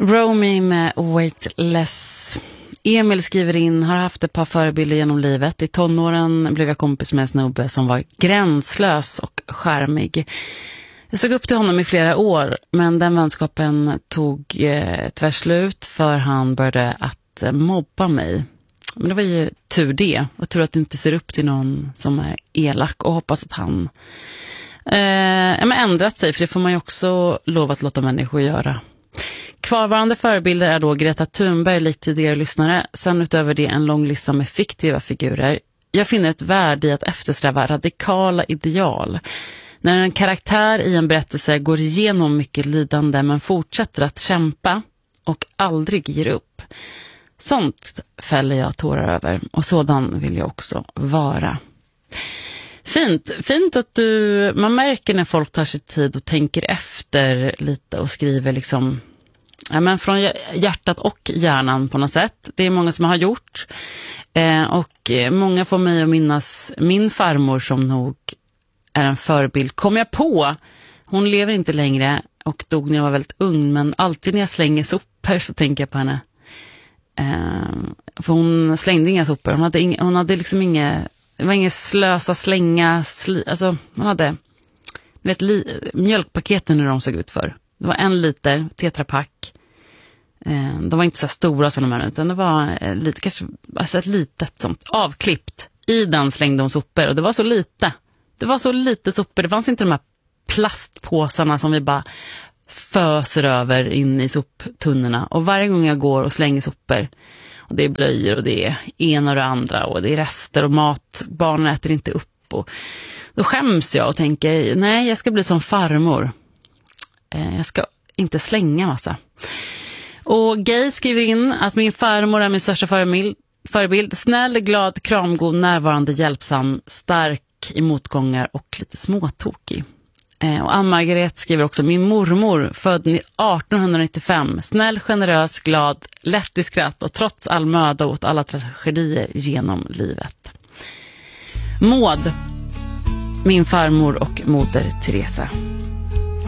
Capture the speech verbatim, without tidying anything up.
Romy med Weightless. Emil skriver in, har haft ett par förebilder genom livet. I tonåren blev jag kompis med en snubbe som var gränslös och charmig. Jag såg upp till honom i flera år, men den vänskapen tog eh, tvärslut för han började att eh, mobba mig. Men det var ju tur det. Och tur att du inte ser upp till någon som är elak och hoppas att han eh, ja, men ändrat sig, för det får man ju också lov att låta människor göra. Kvarvarande förebilder är då Greta Thunberg, likt tidigare lyssnare. Sen utöver det en lång lista med fiktiva figurer. Jag finner ett värde i att eftersträva radikala ideal. När en karaktär i en berättelse går igenom mycket lidande men fortsätter att kämpa och aldrig ger upp. Sånt fäller jag tårar över, och sådan vill jag också vara. Fint, fint att du, man märker när folk tar sig tid och tänker efter lite och skriver liksom, ja, men från hjärtat och hjärnan på något sätt. Det är många som har gjort. Eh, och många får mig att minnas min farmor som nog är en förebild. Kom jag på, hon lever inte längre och dog när jag var väldigt ung, men alltid när jag slänger sopor så tänker jag på henne. Eh, för hon slängde inga sopor. Hon hade, inga, hon hade liksom inga, det var inga slösa, slänga, sli, alltså hon hade, du vet, li, mjölkpaketen när de såg ut för. Det var en liter tetrapack. Eh, de var inte så stora som de här, utan det var eh, lite, kanske alltså ett litet sånt avklippt. I den slängde de sopor, och det var så lite. Det var så lite sopor. Det fanns inte de här plastpåsarna som vi bara föser över in i soptunnorna. Och varje gång jag går och slänger sopor, och det är blöjor och det är ena och det andra och det är rester och mat, barnen äter inte upp, och då skäms jag och tänker, nej, jag ska bli som farmor. Eh, jag ska inte slänga massa. Och Gay skriver in att min farmor är min största förebild. förebild. Snäll, glad, kramgod, närvarande, hjälpsam, stark i motgångar och lite småtokig. Eh, och Ann-Margaret skriver också, min mormor född arton nittiofem, snäll, generös, glad, lätt i skratt och trots all möda åt alla tragedier genom livet. Maud, min farmor och moder Teresa.